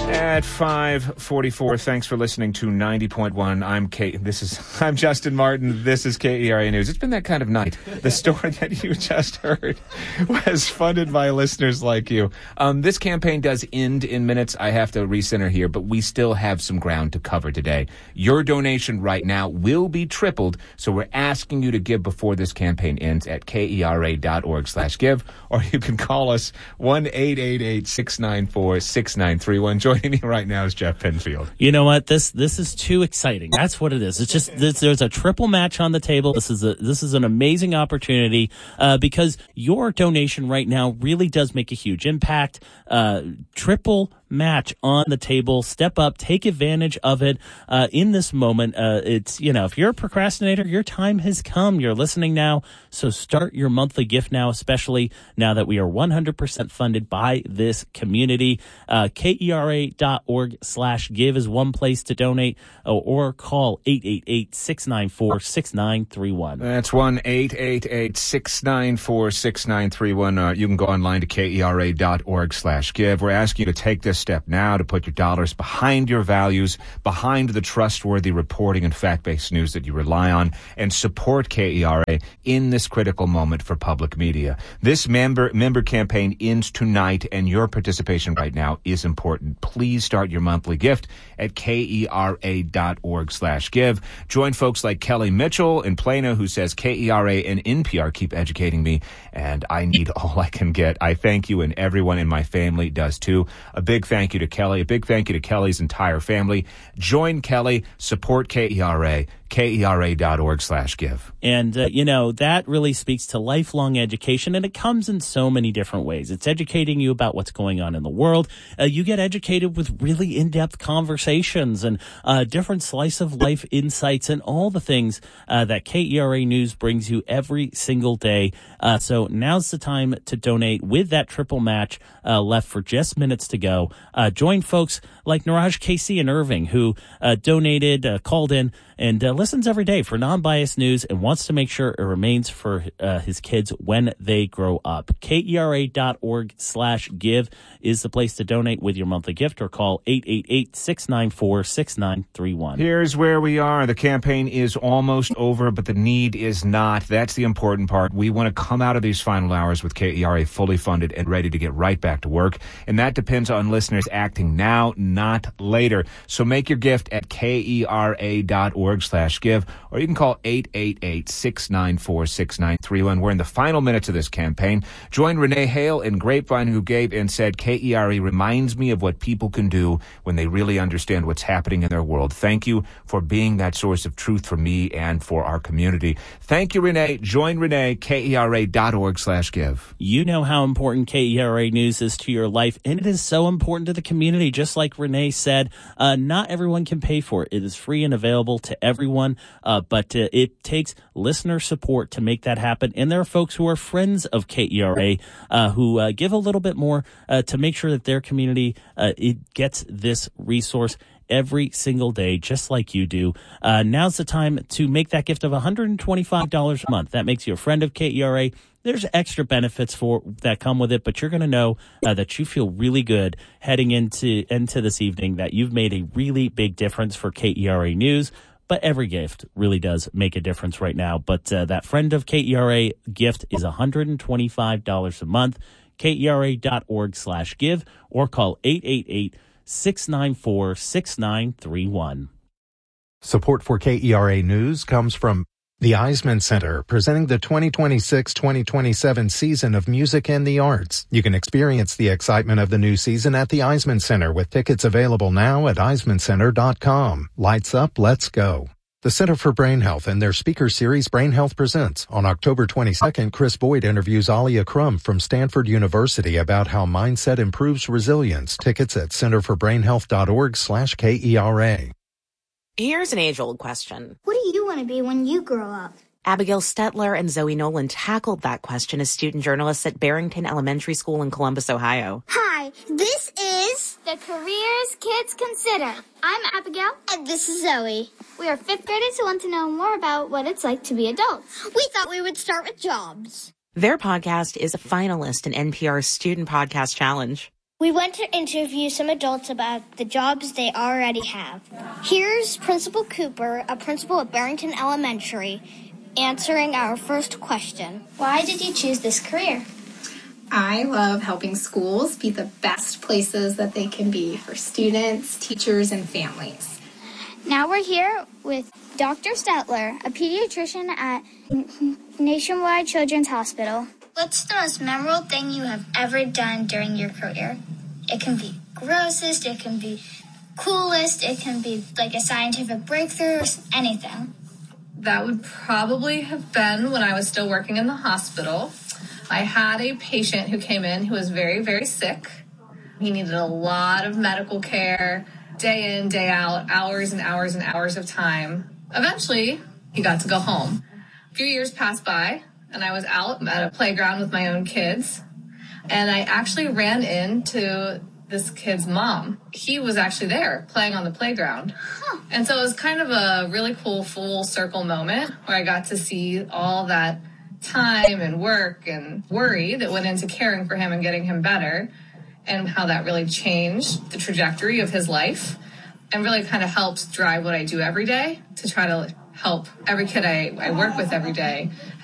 At 5:44, thanks for listening to 90.1. I'm Justin Martin. This is KERA News. It's been that kind of night. The story that you just heard was funded by listeners like you. This campaign does end in minutes. I have to recenter here, but we still have some ground to cover today. Your donation right now will be tripled, so we're asking you to give before this campaign ends at kera.org/give, or you can call us 1-888-694-6931. Joining me right now is Jeff Penfield. You know what? This is too exciting. That's what it is. It's just there's a triple match on the table. This is an amazing opportunity because your donation right now really does make a huge impact. Triple match on the table. Step up, take advantage of it in this moment. It's, if you're a procrastinator, your time has come. You're listening now, so start your monthly gift now, especially now that we are 100% funded by this community. KERA.org/give is one place to donate, or call 888-694-6931. That's 1-888-694-6931. You can go online to KERA.org/give. We're asking you to take this step now to put your dollars behind your values, behind the trustworthy reporting and fact-based news that you rely on, and support KERA in this critical moment for public media. This member campaign ends tonight, and your participation right now is important. Please start your monthly gift at KERA.org/give. Join folks like Kelly Mitchell in Plano, who says KERA and NPR keep educating me, and I need all I can get. I thank you, and everyone in my family does too. A big thank you to Kelly. A big thank you to Kelly's entire family. Join Kelly. Support KERA. KERA.org/give. And, that really speaks to lifelong education, and it comes in so many different ways. It's educating you about what's going on in the world. You get educated with really in-depth conversations and different slice of life insights and all the things that KERA News brings you every single day. So now's the time to donate with that triple match left for just minutes to go. Join folks like Niraj Casey in Irving, who donated, called in, and listens every day for non-biased news and wants to make sure it remains for his kids when they grow up. KERA.org/give is the place to donate with your monthly gift, or call 888-694-6931. Here's where we are. The campaign is almost over, but the need is not. That's the important part. We want to come out of these final hours with KERA fully funded and ready to get right back to work, and that depends on listeners acting now, not later. So make your gift at KERA.org/give, or you can call 888-694-6931. We're in the final minutes of this campaign. Join Renee Hale in Grapevine, who gave and said, KERA reminds me of what people can do when they really understand what's happening in their world. Thank you for being that source of truth for me and for our community. Thank you, Renee. Join Renee, KERA.org/give. You know how important KERA News is to your life, and it is so important to the community. Just like Renee said, not everyone can pay for it. It is free and available to everyone, but it takes listener support to make that happen. And there are folks who are friends of KERA who give a little bit more to make sure that their community it gets this resource every single day, just like you do. Now's the time to make that gift of $125 a month. That makes you a friend of KERA. There's extra benefits that come with it, but you're going to know that you feel really good heading into this evening, that you've made a really big difference for KERA News. But every gift really does make a difference right now. But that friend of KERA gift is $125 a month. KERA.org/give, or call 888-694-6931. Support for KERA News comes from the Eisman Center, presenting the 2026-2027 season of music and the arts. You can experience the excitement of the new season at the Eisman Center, with tickets available now at eismancenter.com. Lights up, let's go. The Center for Brain Health and their speaker series Brain Health Presents. On October 22nd, Chris Boyd interviews Alia Crum from Stanford University about how mindset improves resilience. Tickets at centerforbrainhealth.org/KERA. Here's an age-old question. What do you want to be when you grow up? Abigail Stetler and Zoe Nolan tackled that question as student journalists at Barrington Elementary School in Columbus, Ohio. Hi, this is The Careers Kids Consider. I'm Abigail. And this is Zoe. We are fifth graders who want to know more about what it's like to be adults. We thought we would start with jobs. Their podcast is a finalist in NPR's Student Podcast Challenge. We went to interview some adults about the jobs they already have. Here's Principal Cooper, a principal at Barrington Elementary, answering our first question. Why did you choose this career? I love helping schools be the best places that they can be for students, teachers, and families. Now we're here with Dr. Stetler, a pediatrician at Nationwide Children's Hospital. What's the most memorable thing you have ever done during your career? It can be grossest, it can be coolest, it can be like a scientific breakthrough, or anything. That would probably have been when I was still working in the hospital. I had a patient who came in who was very, very sick. He needed a lot of medical care, day in, day out, hours and hours and hours of time. Eventually, he got to go home. A few years passed by, and I was out at a playground with my own kids, and I actually ran into this kid's mom. He was actually there playing on the playground. And so it was kind of a really cool full circle moment where I got to see all that time and work and worry that went into caring for him and getting him better, and how that really changed the trajectory of his life and really kind of helps drive what I do every day to try to help every kid I work with every day